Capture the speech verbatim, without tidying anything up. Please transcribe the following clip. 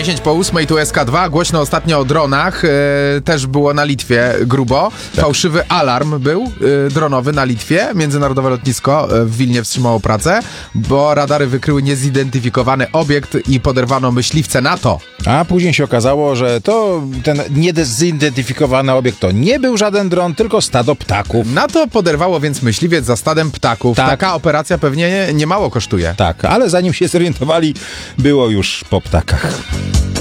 dziesięć po ósmej, tu S K dwa. Głośno ostatnio o dronach. E, też było na Litwie grubo. Tak. Fałszywy alarm był e, dronowy na Litwie. Międzynarodowe lotnisko e, w Wilnie wstrzymało pracę, bo radary wykryły niezidentyfikowany obiekt i poderwano myśliwce NATO. A później się okazało, że to ten niezidentyfikowany obiekt to nie był żaden dron, tylko stado ptaków. NATO poderwało więc myśliwiec za stadem ptaków. Tak. Taka operacja pewnie nie, nie mało kosztuje. Tak, ale zanim się zorientowali, było już po ptakach.